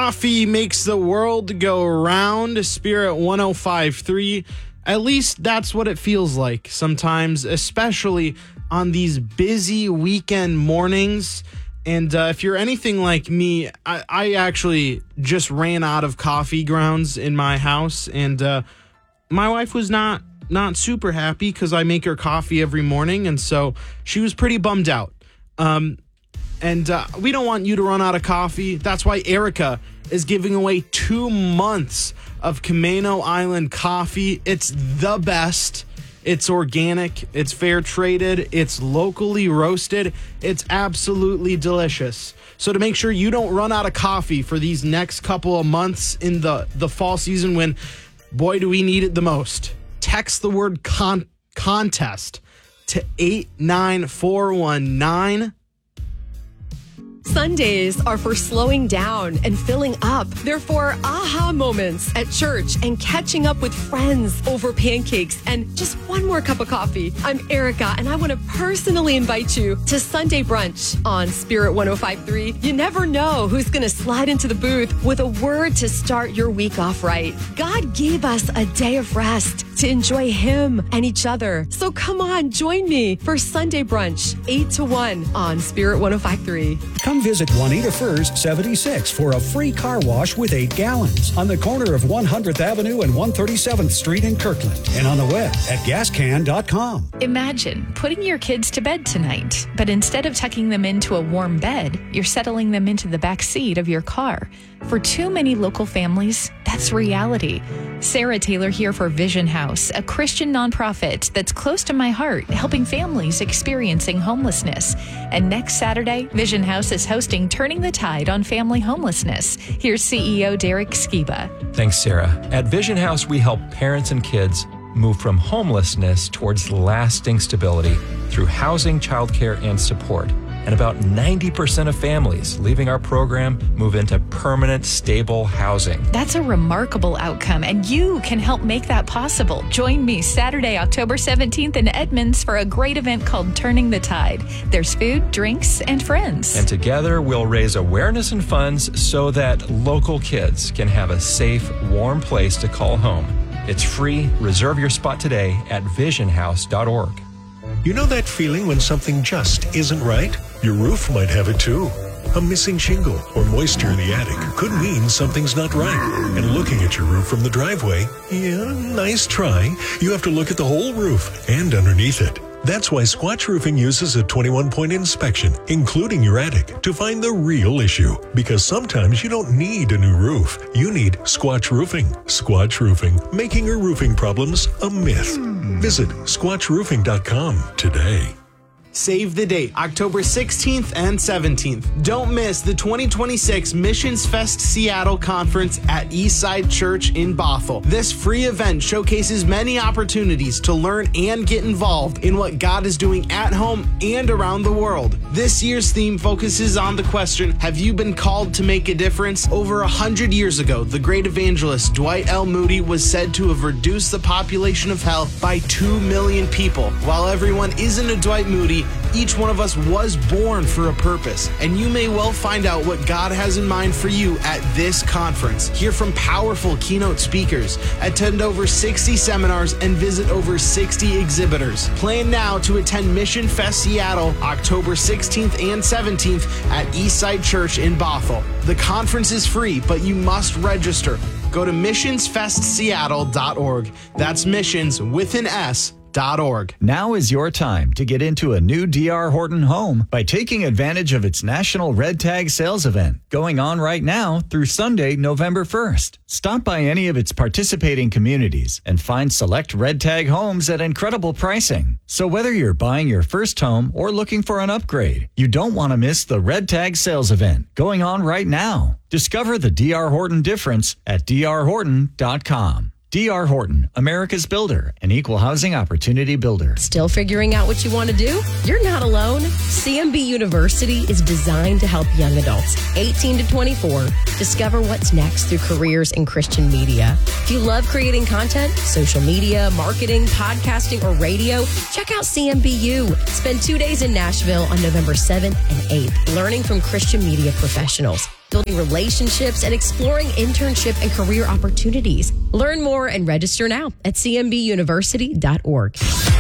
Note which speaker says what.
Speaker 1: Coffee makes the world go round. Spirit 105.3. At least that's what it feels like sometimes, especially on these busy weekend mornings. And if you're anything like me, I actually just ran out of coffee grounds in my house. And my wife was not super happy because I make her coffee every morning. And so she was pretty bummed out. And we don't want you to run out of coffee. That's why Erica is giving away 2 months of Camano Island coffee. It's the best. It's organic. It's fair traded. It's locally roasted. It's absolutely delicious. So to make sure you don't run out of coffee for these next couple of months in the fall season when, boy, do we need it the most, text the word contest to 89419.
Speaker 2: Sundays are for slowing down and filling up. They're for aha moments at church and catching up with friends over pancakes and just one more cup of coffee. I'm Erica, and I want to personally invite you to Sunday brunch on Spirit 105.3. You never know who's going to slide into the booth with a word to start your week off right. God gave us a day of rest to enjoy Him and each other. So come on, join me for Sunday brunch, 8 to 1 on Spirit 105.3.
Speaker 3: Come visit Juanita Furs 76 for a free car wash with 8 gallons on the corner of 100th Avenue and 137th Street in Kirkland, and on the web at gascan.com.
Speaker 4: Imagine putting your kids to bed tonight, but instead of tucking them into a warm bed, you're settling them into the back seat of your car. For too many local families, that's reality. Sarah Taylor here for Vision House, a Christian nonprofit that's close to my heart, helping families experiencing homelessness. And next Saturday, Vision House is hosting Turning the Tide on Family Homelessness. Here's CEO Derek Skiba.
Speaker 5: Thanks, Sarah. At Vision House, we help parents and kids move from homelessness towards lasting stability through housing, childcare, and support. And about 90% of families leaving our program move into permanent, stable housing.
Speaker 4: That's a remarkable outcome, and you can help make that possible. Join me Saturday, October 17th in Edmonds for a great event called Turning the Tide. There's food, drinks, and friends.
Speaker 5: And together we'll raise awareness and funds so that local kids can have a safe, warm place to call home. It's free. Reserve your spot today at visionhouse.org.
Speaker 6: You know that feeling when something just isn't right? Your roof might have it too. A missing shingle or moisture in the attic could mean something's not right. And looking at your roof from the driveway, yeah, nice try. You have to look at the whole roof and underneath it. That's why Squatch Roofing uses a 21-point inspection, including your attic, to find the real issue. Because sometimes you don't need a new roof. You need Squatch Roofing. Squatch Roofing, making your roofing problems a myth. Visit squatchroofing.com today.
Speaker 1: Save the date, October 16th and 17th. Don't miss the 2026 Missions Fest Seattle Conference at Eastside Church in Bothell. This free event showcases many opportunities to learn and get involved in what God is doing at home and around the world. This year's theme focuses on the question, have you been called to make a difference? Over 100 years ago, the great evangelist Dwight L. Moody was said to have reduced the population of hell by 2 million people. While everyone isn't a Dwight Moody, each one of us was born for a purpose, and you may well find out what God has in mind for you at this conference. Hear from powerful keynote speakers, attend over 60 seminars, and visit over 60 exhibitors. Plan now to attend Mission Fest Seattle, October 16th and 17th at Eastside Church in Bothell. The conference is free, but you must register. Go to missionsfestseattle.org. That's missions with an S. .org.
Speaker 7: Now is your time to get into a new D.R. Horton home by taking advantage of its National Red Tag Sales Event going on right now through Sunday, November 1st. Stop by any of its participating communities and find select Red Tag homes at incredible pricing. So whether you're buying your first home or looking for an upgrade, you don't want to miss the Red Tag Sales Event going on right now. Discover the D.R. Horton difference at drhorton.com. D.R. Horton, America's builder, an equal housing opportunity builder.
Speaker 2: Still figuring out what you want to do? You're not alone. CMB University is designed to help young adults, 18 to 24, discover what's next through careers in Christian media. If you love creating content, social media, marketing, podcasting, or radio, check out CMBU. Spend 2 days in Nashville on November 7th and 8th, learning from Christian media professionals.
Speaker 8: building relationships, and exploring internship and career opportunities. Learn more and register now at cmbuniversity.org.